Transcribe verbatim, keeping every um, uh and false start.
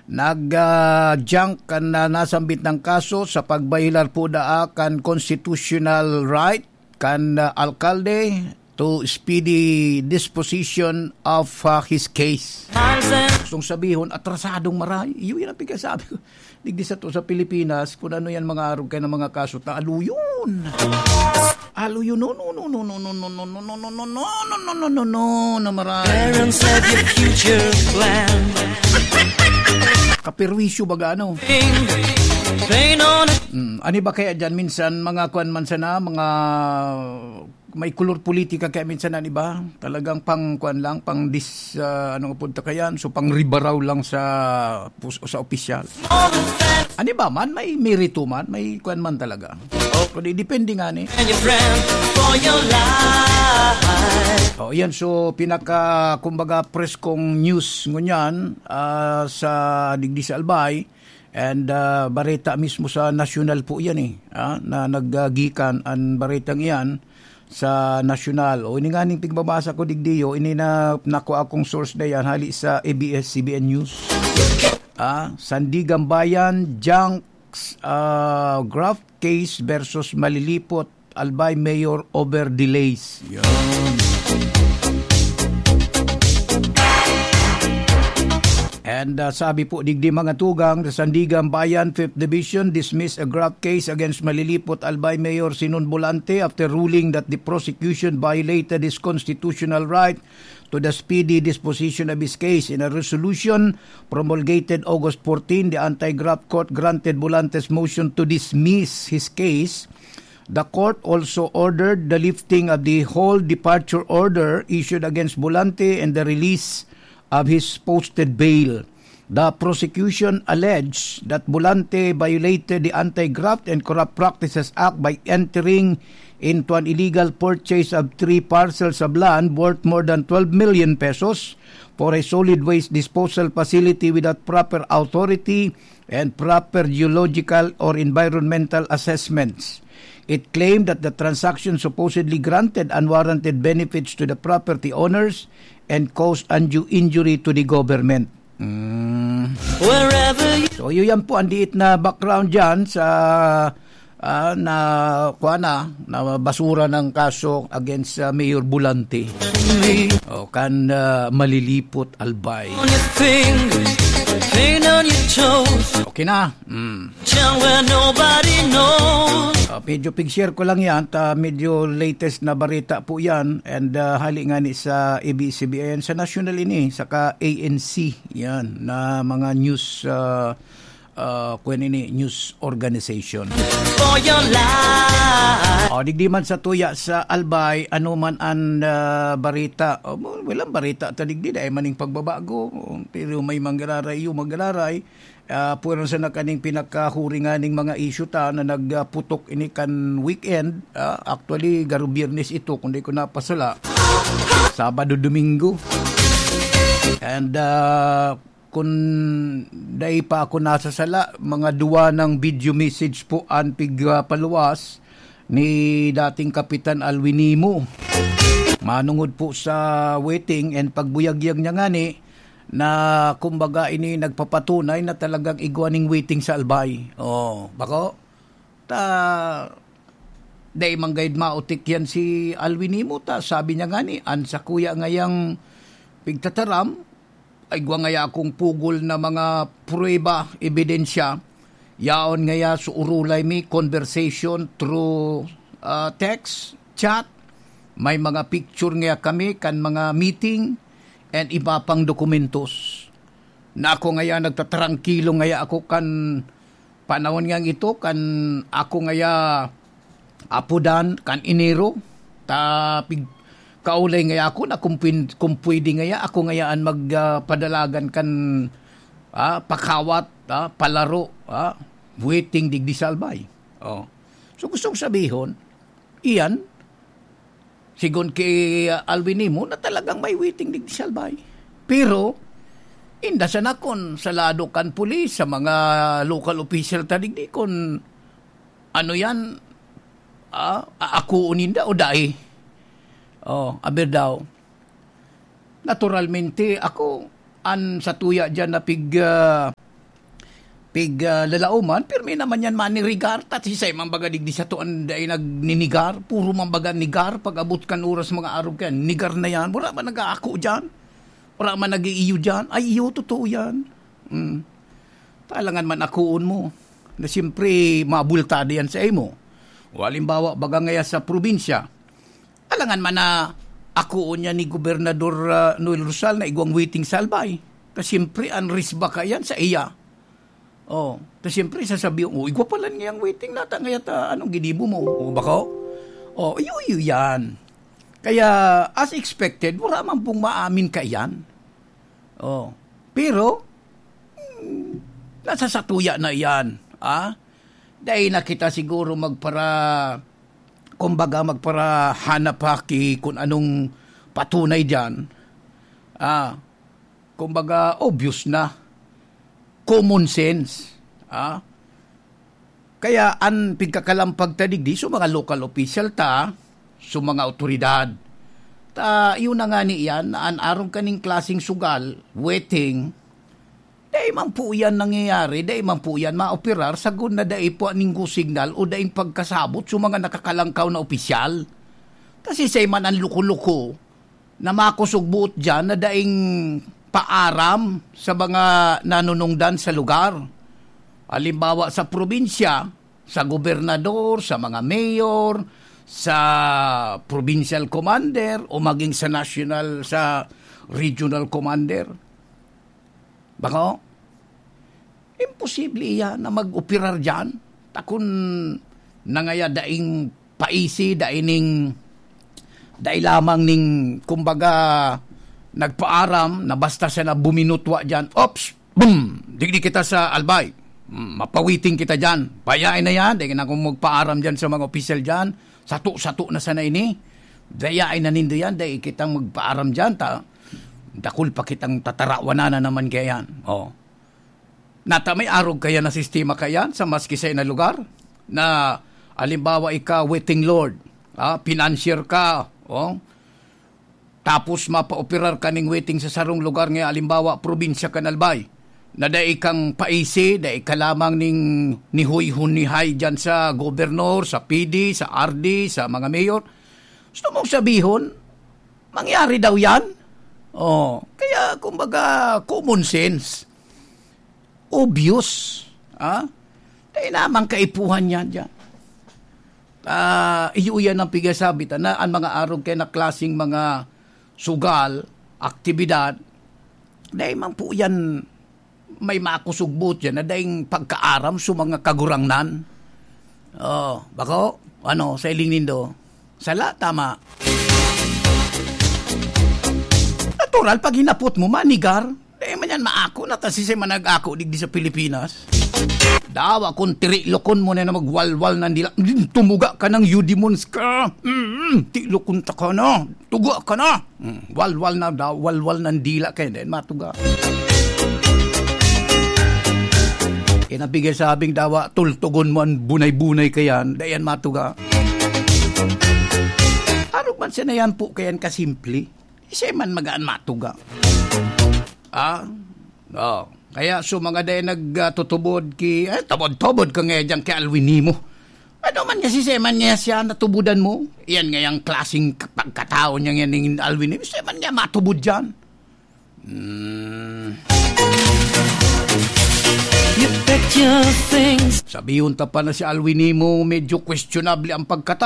nag-junk kan na nasambit ng kaso sa pagbahilar po daa kan constitutional right kan uh, alkalde to speedy disposition of uh, his case. Gustong sabihon, atrasadong maray. Iyo yan ang pagkasabi ko. Digdi sa to sa Pilipinas, kung ano yan mga arog kayo ng mga kaso, ta aluyon. Aluyon, no, no, no, no, no, no, no, no, no, no, no, no, no, no, no, no, no, na maray. Parents have your future plan. Kapirwisyo baga ano. Mm, ani ba kaya dyan minsan mga kuan man sana, mga may kulor politika kaya minsan ani ba? Talagang pang kuan lang, pang dis uh, ano punta kayan, so pang ribaraw lang sa sa opisyal. Ani ba man may merito man, may kuan man talaga. Oh, kundi depende nga ni. Oh, yan so pinaka kumbaga press kong news ngunyan uh, sa digdi sa Albay. And uh, bareta mismo sa national po yan eh, ah, na naggikan ang baretang iyan sa national. O ini nga ning pigbabasa ko digdiyo, ini na nakuha akong source na yan, hali sa A B S C B N News. Ah, Sandigan Bayan, junk uh, graft case versus Malilipot, Albay Mayor over delays. Yan. And uh, sabi po digdi mga tugang, the Sandigan Bayan fifth Division dismissed a graft case against Malilipot Albay Mayor Sinon Bolante after ruling that the prosecution violated his constitutional right to the speedy disposition of his case. In a resolution promulgated August fourteenth, the anti-graft court granted Bolante's motion to dismiss his case. The court also ordered the lifting of the whole departure order issued against Bolante and the release of his posted bail. The prosecution alleged that Bolante violated the Anti-Graft and Corrupt Practices Act by entering into an illegal purchase of three parcels of land worth more than twelve million pesos for a solid waste disposal facility without proper authority and proper geological or environmental assessments. It claimed that the transaction supposedly granted unwarranted benefits to the property owners and caused undue injury to the government. Mm. So yun yan po, andiit na background dyan sa uh, na, kuana, na basura ng kaso against uh, Mayor Bolante. O kan uh, Malilipot Albay. Okay na. Mm. Uh, medyo pig-share ko lang yan. Ta, medyo latest na barita po yan. And uh, hali nga ni sa A B C B N, sa national ini, saka A N C. Yan, na mga news uh, uh, kung ini, news organization. For your life. O, digdi man sa tuya sa Albay, ano man ang uh, barita. O, walang barita. Ta digdi, dahil maning pagbabago. Pero may manggararay, yung manggararay. Uh, puro sa nakaning pinakahuringaning mga issue ta na nagputok ini kan weekend. Uh, actually, garo Biyernes ito, kundi ko napasala. Sabado, Domingo. And uh, kung dahi pa ako nasa sala, mga duwa ng video message po ang pigpaluwas ni dating Kapitan Alwinimo. Manungod po sa waiting and pagbuyagyag niya nga ni, na kumbaga ini nagpapatunay na talagang igwaning waiting sa Albay. Oh, bako ta day manggayad mautik yan si Alwinimo ta, sabi niya nga ni an sa kuya ngayang pigtataram ay gwa ngaya akong pugol na mga prueba, ebidensya yaon ngaya suurulay mi conversation through uh, text, chat, may mga picture ngaya kami kan mga meeting and iba pang dokumentos. Na ako ngaya nagtatarangkilo ngaya ako kan panahon ngang ito, kan ako ngaya apudan, kan Enero, tapig kaulay ngaya ako na kung, kung pwede ngaya ako ngayaan magpadalagan uh, kan ah, pakawat, ah, palaro, ah, waiting digdi sa Albay. Oh. So gustong sabihon, iyan, sigon kay uh, Alwinimo na talagang may waiting digdi sa Albay. Pero, inda sa nakon, sa lado kan pulis, sa mga local official tadigdi kon ano yan, ah, ako uninda o dahi. Oh, aber daw. Naturalmente, ako, an sa tuya dyan na pig, uh, pig uh, lalauman, pero may naman yan manirigar, tati say mambaga digdi sa tuan day nagninigar, puro mambaga nigar, pag abot kan oras mga araw kan, nigar na yan, wala man nag-aako dyan, wala man nag-iiyo dyan, ay iyo, totoo yan. Hmm. Talangan man akuon mo, na siyempre mabultado yan sa imo. Walimbawa, baga ngaya sa probinsya, alangan man na akuon niya ni Gobernador uh, Noel Rosal na igwang waiting salbay. Ta siyempre, unris ba ka yan sa iya? Oh, ta siyempre, sasabihin, oh, igwa pala niyang waiting nata ngaya ta, anong gidibo mo? O bako? Oh, iyo, iyo yan. Kaya, as expected, wala man pong maamin ka yan. Oh, pero, hmm, nasa satuya na yan. Ah? Dahil na kita siguro magpara, kumbaga magpara hanapaki kung anong patunay dyan. Ah, kumbaga obvious na. Common sense. Ah? Kaya an pigkakalampag tadigdi so mga local official ta, so mga otoridad. Ta, yun na nga ni yan, an arong kaning klaseng sugal, waiting, dahil man po yan nangyayari, dahil man po yan maoperar sa gun na dahil po aninggo signal o dahil pagkasabot sa mga nakakalangkaw na opisyal. Kasi say man ang luko-luko na makusugbuot dyan na daing paaram sa mga nanunungdan sa lugar. Halimbawa sa probinsya, sa gobernador, sa mga mayor, sa provincial commander o maging sa national, sa regional commander. Bako? Imposible yan na mag-operar dyan. Takon nangaya daing paisi, daining, dai lamang ning, kumbaga, nagpaaram na basta siya na buminutwa dyan. Ops! Boom! Digdi kita sa albay. Mapawiting kita dyan. Payain na yan. Dahil na kung magpaaram dyan sa mga opisyal dyan. Sato-sato na sana ini. Dayain na nindo yan. Dahil kitang magpaaram dyan. Ta, dakul pa kitang tatarawanan na naman kaya yan. Oh. Nata may arog kaya na sistema kaya sa maski sa na lugar na alimbawa ika waiting lord, ah, financier ka, oh. Tapos mapa-operar ka ning waiting sa sarong lugar nga alimbawa probinsya Kanalbay. Na dai kang paisi, dai ka lamang ning nihuy-hunihay dyan sa gobernor, sa P D, sa R D, sa mga mayor. Gusto mong sabihon, mangyari daw yan? Oh, kaya kumbaga common sense. Obvious. Ah? Dahil naman kaipuhan yan dyan. Uh, iyo yan ang pigasabit na ang mga arog kay na klaseng mga sugal, aktibidad, dahil man po yan may makusugbot yan na dahil pagkaaram sa mga kagurangnan. Oh, bako? Ano, sa iling nindo? Sala, tama. Natural, pag hinapot mo, manigar. Eh, man yan maako na ta si man nag-ako digdi sa Pilipinas. Dawa kung tirilokon mo na na magwalwal ng dila. Tumuga ka ng Udimons ka. Mm-hmm. Tilokon ta ka na. Tuga ka na. Mm. Walwal na daw. Walwal ng dila ka. Then matuga. E nabigay sabing dawa, tultugon mo ang bunay-bunay ka yan. Dayan matuga. Arog man siya na yan po kayan kasimple. Isa man magaan matuga. Ah, oh. Kaya so mga day nagtutubod ki, eh, tubod-tubod ka nga dyan kay Alwin mo. Ano man niya si Seman niya siya natubudan mo? Yan nga yung klaseng pagkatao niya yan ng Alwin mo. Seman niya matubod dyan. Hmm. You bet your things. Sabihin ta pa na si Alwin mo medyo questionable ang pagkatao.